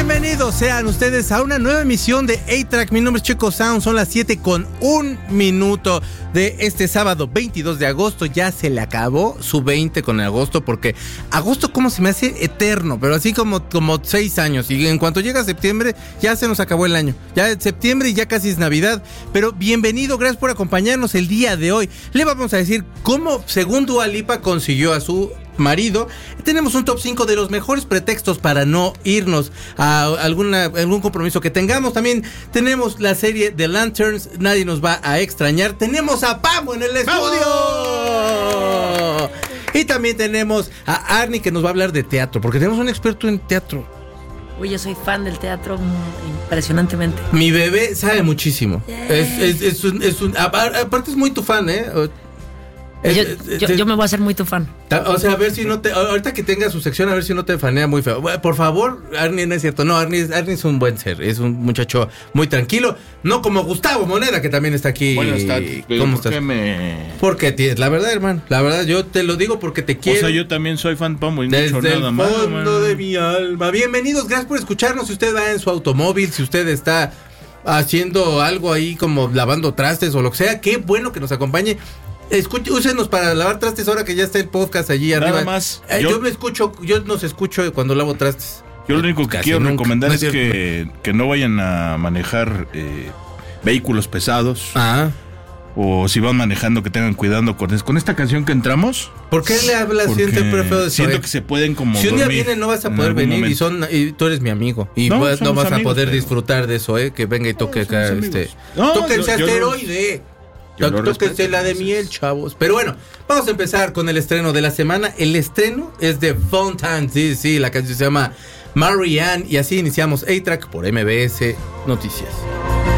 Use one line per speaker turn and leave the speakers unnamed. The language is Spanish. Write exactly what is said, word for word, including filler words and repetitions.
Bienvenidos sean ustedes a una nueva emisión de A-Track. Mi nombre es Checo Sound. Son las siete con un minuto de este sábado veintidós de agosto. Ya se le acabó su veinte con agosto, porque agosto como se me hace eterno, pero así como, como seis años. Y en cuanto llega septiembre, ya se nos acabó el año. Ya es septiembre y ya casi es Navidad. Pero bienvenido, gracias por acompañarnos el día de hoy. Le vamos a decir cómo, según Dua Lipa, consiguió a su marido. Tenemos un top cinco de los mejores pretextos para no irnos a alguna, algún compromiso que tengamos. También tenemos la serie The Lanterns, nadie nos va a extrañar. Tenemos a Pamo en el estudio. ¡Vamos! Y también tenemos a Arnie, que nos va a hablar de teatro, porque tenemos un experto en teatro.
Uy, yo soy fan del teatro impresionantemente.
Mi bebé sabe muchísimo. Yeah. Es, es, es un, es un, aparte es muy tu fan, ¿eh?
Yo, yo, yo me voy a hacer muy tu fan.
O sea, a ver si no te... Ahorita que tenga su sección, a ver si no te fanea muy feo. Por favor, Arnie, no es cierto. No, Arnie, Arnie es un buen ser. Es un muchacho muy tranquilo. No como Gustavo Moneda, que también está aquí.
Buenas tardes.
¿Cómo
estás? ¿Por qué me...?
Porque tienes... La verdad, hermano. La verdad, yo te lo digo porque te quiero.
O sea, yo también soy fan Pamo y no he
Desde
hecho nada
el
mal,
fondo
man.
de mi alma. Bienvenidos, gracias por escucharnos. Si usted va en su automóvil, si usted está haciendo algo ahí como lavando trastes o lo que sea, qué bueno que nos acompañe. Escuche, úsenos para lavar trastes ahora que ya está el podcast allí
Nada
arriba.
más.
Eh,
yo,
yo me escucho, yo nos escucho cuando lavo trastes.
Yo lo único que
Casi
quiero
nunca.
recomendar
No
es
es
que, que no vayan a manejar eh, vehículos pesados.
Ah.
O si van manejando, que tengan cuidado con, con esta canción que entramos.
¿Por qué le hablas siempre feo de eso?
Siento que se pueden como
Si un día
dormir
viene no vas a poder venir
momento.
y son y tú eres mi amigo y
No,
vas, no vas
amigos,
a poder
pero...
disfrutar de eso, eh, que venga y toque
no,
acá este.
No,
Tóquense
yo, yo
asteroide. Tóquense la de miel, chavos. Pero bueno, vamos a empezar con el estreno de la semana. El estreno es de Fountain, sí, sí, la canción se llama Marianne y así iniciamos A-Track por M B S Noticias.